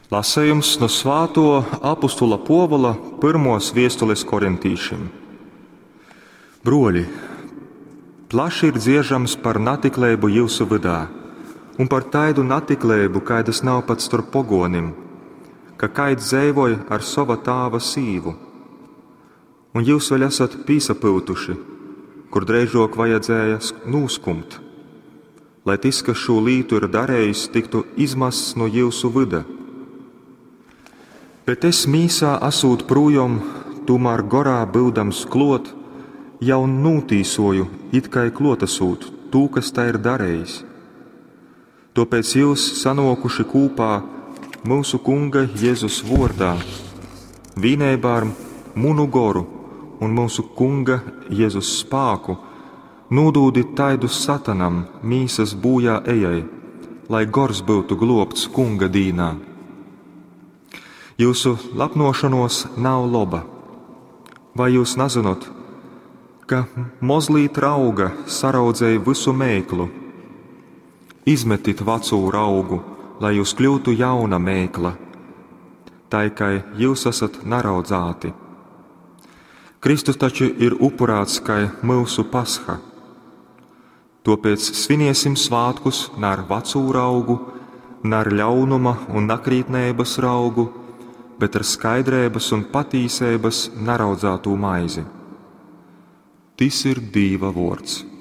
Lasējums no Svāto apustula Povala pirmos viestules korintīšiem. Broļi, plaši ir dziežams par natiklēbu jūsu vidā, un par taidu natiklēbu, kaidas nav pat starp pogonim, ka kaids dzēvoja ar sava tāva sīvu. Un jūs vēl esat pīsapiltuši, kur dreižok vajadzēja nūskumt, lai tis, kas šo lītu ir darējis, tiktu izmasts no jūsu vida. Bet es mīsā asūt prūjom, tomēr gorā bildams klot, jau nūtīsoju, it kai klotasūt, tū, kas tā ir darējis. Tāpēc jūs sanokuši kūpā mūsu kunga Jēzus vārdā, vienībā ar munu goru un mūsu kunga Jēzus spāku, nūdūdit taidu satanam mīsas būjā ejai, lai gors būtu globts kunga dīnā. Jūsu lapnošanos nav loba. Vai jūs nezinot, ka mozlīt rauga saraudzēja visu mēklu? Izmetit vecū raugu, lai jūs kļūtu jauna mēkla, tai, kai jūs esat naraudzāti. Kristus taču ir upurāts kai mūsu pasha. Tāpēc sviniesim svātkus ne ar vecū raugu, ne ar ļaunuma un nakrītnēbas raugu, bet ar skaidrēbas un patīsēbas naraudzātū maizi. Tis ir Dīva vārds.